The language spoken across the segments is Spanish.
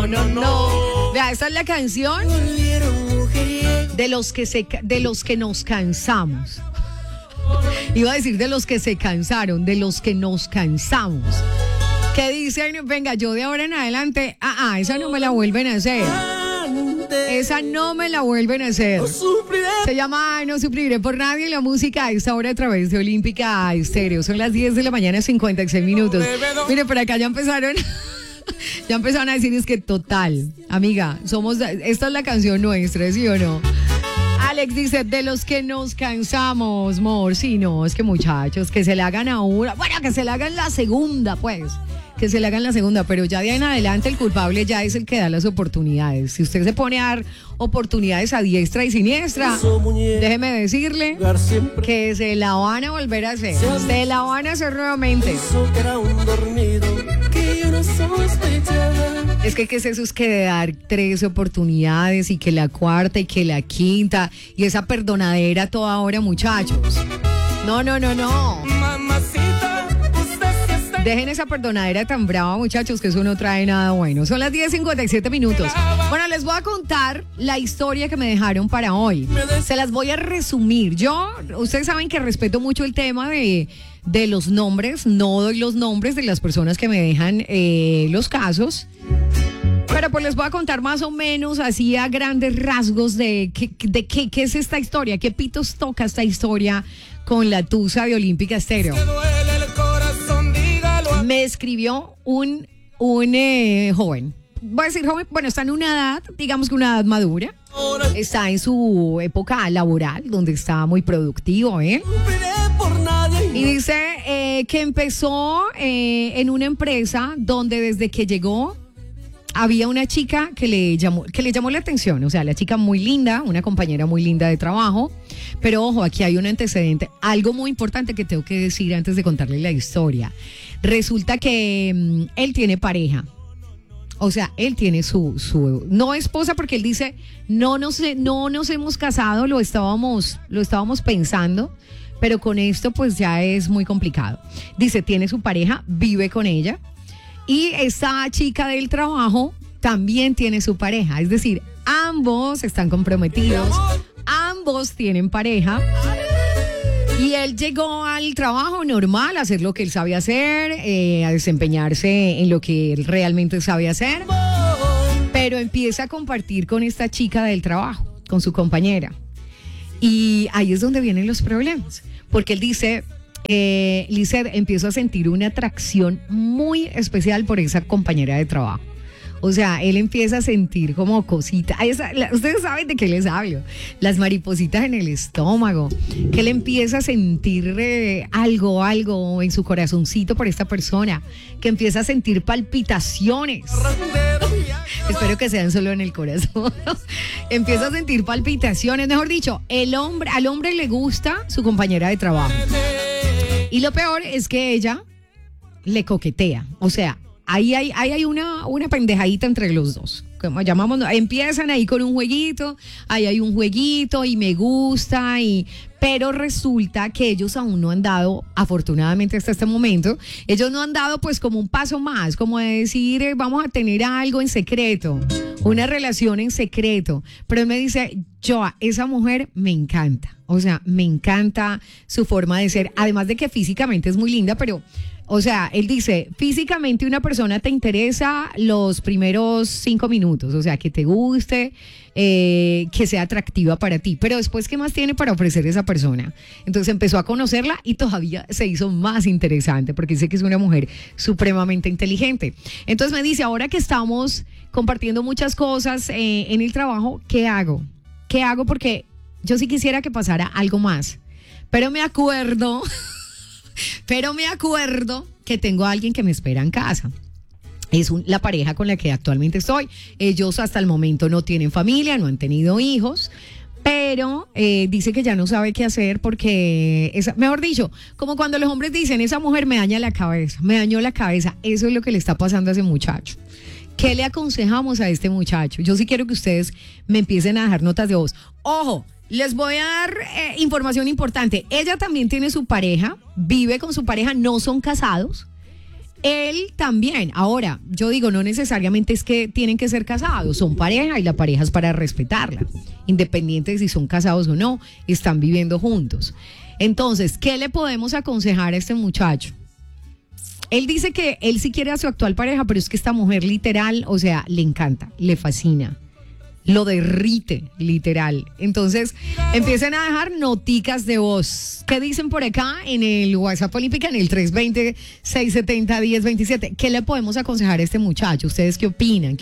no. Vea, esta es la canción de los que nos cansamos. Iba a decir de los que se cansaron, de los que nos cansamos. Que dicen, venga, yo de ahora en adelante, esa no me la vuelven a hacer. Esa no me la vuelven a hacer. Se llama No Sufriré por Nadie, la música a esta hora a través de Olímpica Estéreo. Son las 10 de la mañana, 56 minutos. Mire, por acá ya empezaron a decir, es que total, amiga, esta es la canción nuestra, ¿sí o no? Alex dice, de los que nos cansamos, amor. Sí, no, es que muchachos, que se le hagan a una, bueno, que se le hagan la segunda, pues. Que se le hagan la segunda, pero ya de ahí en adelante el culpable ya es el que da las oportunidades. Si usted se pone a dar oportunidades a diestra y siniestra, déjeme decirle que se la van a volver a hacer. Se la van a hacer nuevamente. Es que ¿qué es eso? Es que de dar 3 oportunidades y que la cuarta y que la quinta y esa perdonadera a toda hora, muchachos. No. Dejen esa perdonadera tan brava, muchachos, que eso no trae nada bueno. Son las 10:57 minutos. Bueno, les voy a contar la historia que me dejaron para hoy. Se las voy a resumir. Ustedes saben que respeto mucho el tema de los nombres. No doy los nombres de las personas que me dejan los casos. Pero pues les voy a contar más o menos así a grandes rasgos de qué es esta historia, qué pitos toca esta historia con la tusa de Olímpica Estéreo. Me escribió un joven. Voy a decir joven, bueno, está en una edad, digamos que una edad madura. Está en su época laboral, donde está muy productivo, ¿eh? Y dice que empezó en una empresa donde desde que llegó había una chica que le llamó la atención. O sea, la chica muy linda, una compañera muy linda de trabajo. Pero ojo, aquí hay un antecedente, algo muy importante que tengo que decir antes de contarles la historia. Resulta que él tiene pareja. O sea, él tiene su no esposa, porque él dice, no nos hemos casado, lo estábamos pensando, pero con esto pues ya es muy complicado. Dice, tiene su pareja, vive con ella, y esa chica del trabajo también tiene su pareja. Es decir, ambos están comprometidos, ambos tienen pareja. Y él llegó al trabajo normal, a hacer lo que él sabe hacer, a desempeñarse en lo que él realmente sabe hacer, pero empieza a compartir con esta chica del trabajo, con su compañera. Y ahí es donde vienen los problemas, porque él dice, Lizeth, empiezo a sentir una atracción muy especial por esa compañera de trabajo. O sea, él empieza a sentir como cositas. Ustedes saben de qué les hablo. Las maripositas en el estómago. Que él empieza a sentir algo en su corazoncito por esta persona. Que empieza a sentir palpitaciones. Espero que sean solo en el corazón. Empieza a sentir palpitaciones. Mejor dicho, al hombre le gusta su compañera de trabajo. Y lo peor es que ella le coquetea. O sea, ahí hay una pendejadita entre los dos. Como llamamos, empiezan ahí con un jueguito, ahí hay un jueguito y me gusta, pero resulta que ellos aún no han dado, afortunadamente hasta este momento, ellos no han dado pues como un paso más, como de decir, vamos a tener algo en secreto, una relación en secreto. Pero él me dice, esa mujer me encanta, o sea, me encanta su forma de ser, además de que físicamente es muy linda, pero... O sea, él dice, físicamente una persona te interesa los primeros 5 minutos, o sea, que te guste, que sea atractiva para ti, pero después, ¿qué más tiene para ofrecer esa persona? Entonces empezó a conocerla y todavía se hizo más interesante, porque dice que es una mujer supremamente inteligente. Entonces me dice, ahora que estamos compartiendo muchas cosas en el trabajo, ¿qué hago? ¿Qué hago? Porque yo sí quisiera que pasara algo más, pero me acuerdo... que tengo a alguien que me espera en casa. Es la pareja con la que actualmente estoy. Ellos hasta el momento no tienen familia, no han tenido hijos, pero dice que ya no sabe qué hacer porque, mejor dicho, como cuando los hombres dicen, esa mujer me daña la cabeza, me dañó la cabeza. Eso es lo que le está pasando a ese muchacho. ¿Qué le aconsejamos a este muchacho? Yo sí quiero que ustedes me empiecen a dejar notas de voz. ¡Ojo! Les voy a dar información importante. Ella también tiene su pareja, vive con su pareja, no son casados. Él también. Ahora, yo digo, no necesariamente es que tienen que ser casados, son pareja y la pareja es para respetarla. Independiente de si son casados o no, están viviendo juntos. Entonces, ¿qué le podemos aconsejar a este muchacho? Él dice que él sí quiere a su actual pareja, pero es que esta mujer literal, o sea, le encanta, le fascina. Lo derrite, literal. Entonces, empiecen a dejar noticas de voz. ¿Qué dicen por acá en el WhatsApp Olímpica, en el 320-670-1027? ¿Qué le podemos aconsejar a este muchacho? ¿Ustedes qué opinan?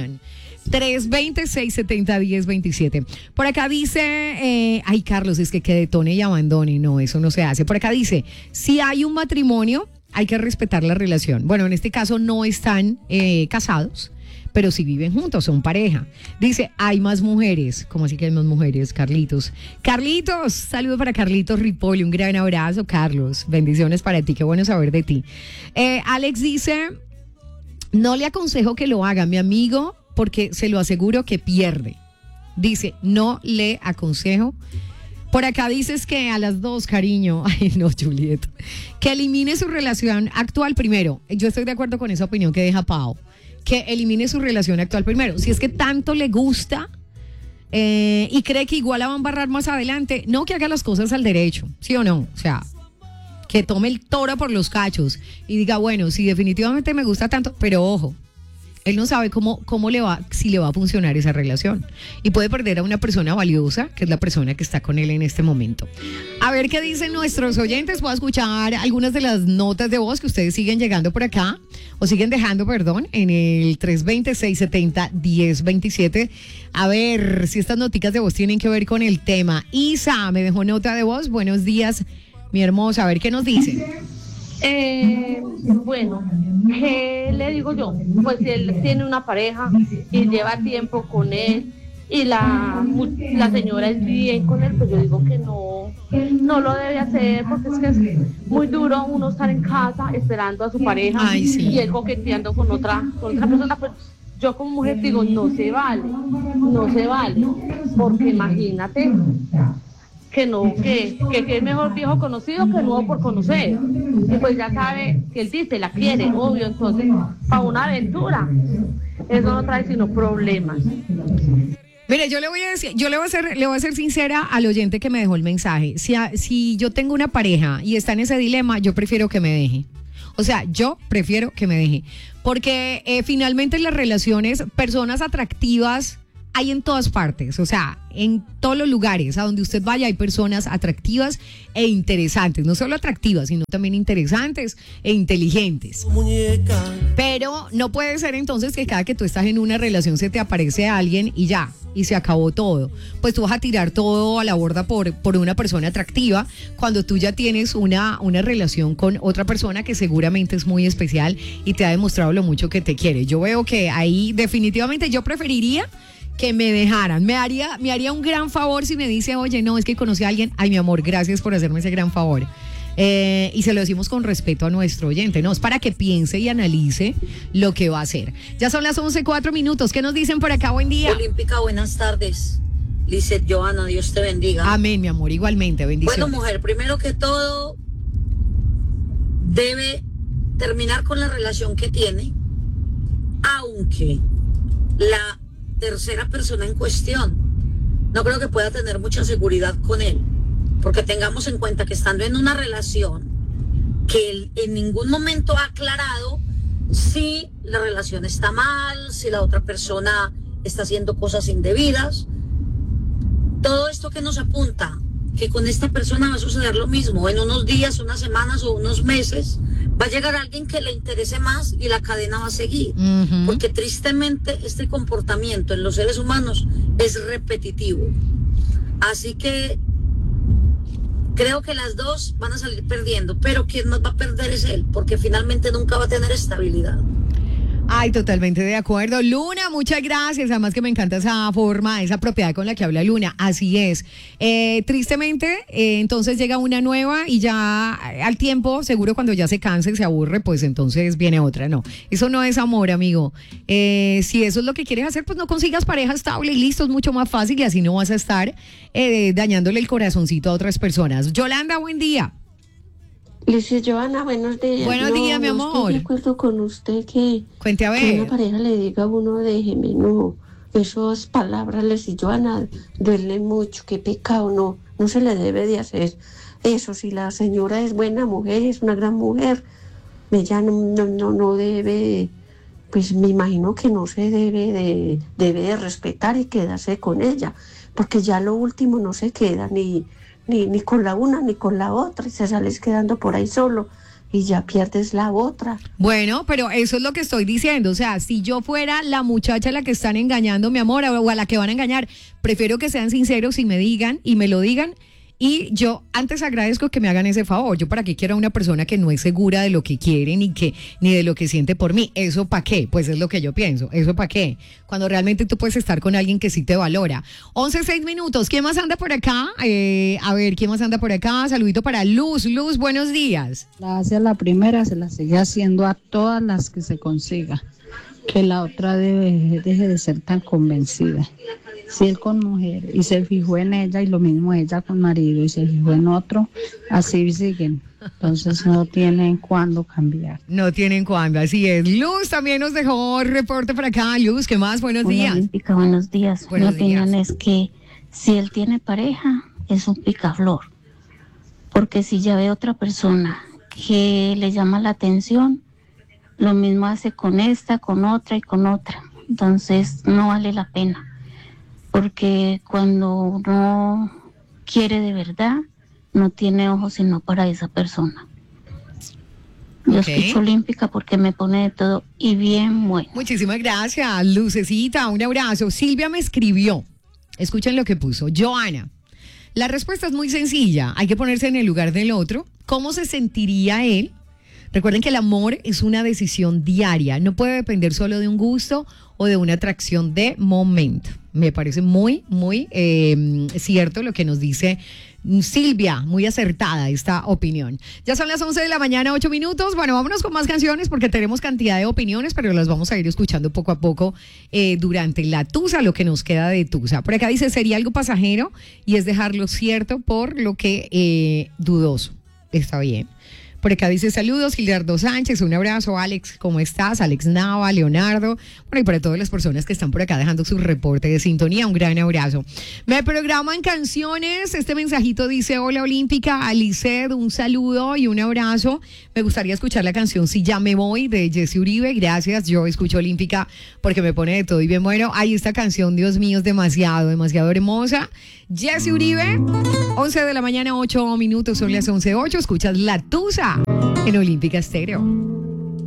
320-670-1027. Por acá dice, ay Carlos, es que detone y abandone. No, eso no se hace. Por acá dice, si hay un matrimonio, hay que respetar la relación. Bueno, en este caso no están casados, pero sí viven juntos, son pareja. Dice, hay más mujeres. ¿Cómo así que hay más mujeres, Carlitos? Carlitos, saludo para Carlitos Ripoli, un gran abrazo, Carlos. Bendiciones para ti, qué bueno saber de ti. Alex dice, no le aconsejo que lo haga, mi amigo, porque se lo aseguro que pierde. Dice, no le aconsejo. Por acá dices que a las 2, cariño. Ay, no, Julieta. Que elimine su relación actual primero. Yo estoy de acuerdo con esa opinión que deja Pau. Que elimine su relación actual primero. Si es que tanto le gusta y cree que igual la va a embarrar más adelante, no, que haga las cosas al derecho, ¿sí o no? O sea, que tome el toro por los cachos y diga, bueno, sí, definitivamente me gusta tanto, pero ojo, él no sabe cómo le va, si le va a funcionar esa relación. Y puede perder a una persona valiosa, que es la persona que está con él en este momento. A ver qué dicen nuestros oyentes. Voy a escuchar algunas de las notas de voz que ustedes siguen llegando por acá, o siguen dejando, perdón, en el 320-670-1027. A ver si estas noticas de voz tienen que ver con el tema. Isa me dejó nota de voz. Buenos días, mi hermosa. A ver qué nos dice. Bueno, ¿qué le digo yo? Pues si él tiene una pareja y lleva tiempo con él y la señora es bien con él, pues yo digo que no lo debe hacer, porque es que es muy duro uno estar en casa esperando a su pareja. Ay, sí. Y él coqueteando con otra persona. Pues yo como mujer digo, no se vale, porque imagínate que es mejor viejo conocido que nuevo por conocer. Y pues ya sabe que él dice, la quiere, obvio, entonces, para una aventura, eso no trae sino problemas. Mire, yo le voy a decir, le voy a ser sincera al oyente que me dejó el mensaje. Si yo tengo una pareja y está en ese dilema, yo prefiero que me deje. O sea, yo prefiero que me deje. Porque finalmente en las relaciones, personas atractivas hay en todas partes, o sea, en todos los lugares a donde usted vaya hay personas atractivas e interesantes, no solo atractivas, sino también interesantes e inteligentes. Pero no puede ser entonces que cada que tú estás en una relación se te aparece alguien y ya, y se acabó todo. Pues tú vas a tirar todo a la borda por una persona atractiva cuando tú ya tienes una relación con otra persona que seguramente es muy especial y te ha demostrado lo mucho que te quiere. Yo veo que ahí definitivamente yo preferiría que me dejaran. Me haría un gran favor si me dice, oye, no, es que conocí a alguien. Ay, mi amor, gracias por hacerme ese gran favor. Y se lo decimos con respeto a nuestro oyente, ¿no? Es para que piense y analice lo que va a hacer. Ya son las 11:04. ¿Qué nos dicen por acá? Buen día. Olímpica, buenas tardes. Lizeth, Johanna, Dios te bendiga. Amén, mi amor, igualmente, bendiciones. Bueno, mujer, primero que todo, debe terminar con la relación que tiene, aunque la tercera persona en cuestión no creo que pueda tener mucha seguridad con él, porque tengamos en cuenta que estando en una relación que él en ningún momento ha aclarado si la relación está mal, si la otra persona está haciendo cosas indebidas, todo esto que nos apunta que con esta persona va a suceder lo mismo, en unos días, unas semanas o unos meses va a llegar alguien que le interese más y la cadena va a seguir, porque tristemente este comportamiento en los seres humanos es repetitivo, así que creo que las dos van a salir perdiendo, pero quien más va a perder es él, porque finalmente nunca va a tener estabilidad. Ay, totalmente de acuerdo. Luna, muchas gracias. Además que me encanta esa forma, esa propiedad con la que habla Luna. Así es. Tristemente, entonces llega una nueva y ya al tiempo, seguro cuando ya se canse y se aburre, pues entonces viene otra. No, eso no es amor, amigo. Si eso es lo que quieres hacer, pues no consigas pareja estable y listo, es mucho más fácil y así no vas a estar dañándole el corazoncito a otras personas. Yolanda, buen día. Licia Joana, buenos días. Buenos días, mi amor. Estoy de acuerdo con usted que, Cuente a que ver. una pareja le diga a uno déjeme, no. Esas palabras, Licia Joana, duelen mucho. Qué pecado, no se le debe de hacer eso. Si la señora es buena mujer, es una gran mujer, ella no debe, pues me imagino que no se debe de respetar y quedarse con ella, porque ya lo último no se queda ni con la una ni con la otra, y se sales quedando por ahí solo y ya pierdes la otra. Bueno, pero eso es lo que estoy diciendo. O sea, si yo fuera la muchacha a la que están engañando, mi amor, o a la que van a engañar, prefiero que sean sinceros y me digan y me lo digan. Y yo antes agradezco que me hagan ese favor. Yo para qué quiero a una persona que no es segura de lo que quiere ni de lo que siente por mí. ¿Eso para qué? Pues es lo que yo pienso. ¿Eso para qué? Cuando realmente tú puedes estar con alguien que sí te valora. 11:06. ¿Quién más anda por acá? A ver, ¿quién más anda por acá? Saludito para Luz. Luz, buenos días. La hace a la primera, se la sigue haciendo a todas las que se consiga. Que la otra deje de ser tan convencida. Si él con mujer y se fijó en ella y lo mismo ella con marido y se fijó en otro, así siguen. Entonces no tienen cuándo cambiar. No tienen cuándo, así es. Luz también nos dejó reporte por acá. Luz, ¿qué más? Buenos Hola, días. Olímpica, buenos días. Buenos Mi opinión días. es que si él tiene pareja, es un picaflor. Porque si ya ve otra persona que le llama la atención, lo mismo hace con esta, con otra y con otra. Entonces no vale la pena. Porque cuando uno quiere de verdad, no tiene ojos sino para esa persona. Yo Ok. escucho Olímpica porque me pone de todo y bien bueno. Muchísimas gracias, Lucecita. Un abrazo. Silvia me escribió. Escuchen lo que puso. Joana, la respuesta es muy sencilla. Hay que ponerse en el lugar del otro. ¿Cómo se sentiría él? Recuerden que el amor es una decisión diaria. No puede depender solo de un gusto o de una atracción de momento. Me parece muy cierto lo que nos dice Silvia. Muy acertada esta opinión. Ya son las 11:08 a.m. Bueno, vámonos con más canciones porque tenemos cantidad de opiniones, pero las vamos a ir escuchando poco a poco durante la tusa, lo que nos queda de tusa. Por acá dice, sería algo pasajero y es dejarlo cierto por lo que dudoso. Está bien. Por acá dice saludos, Gildardo Sánchez, un abrazo, Alex, ¿cómo estás? Alex Nava, Leonardo, bueno, y para todas las personas que están por acá dejando su reporte de sintonía, un gran abrazo. Me programan canciones, este mensajito dice, hola Olímpica, Aliced, un saludo y un abrazo. Me gustaría escuchar la canción Si ya me voy, de Jesse Uribe, gracias, yo escucho Olímpica porque me pone de todo y bien bueno. Ahí esta canción, Dios mío, es demasiado hermosa. Jesse Uribe, 11:08 a.m, son las 11:08, escuchas La Tusa en Olímpica Estéreo.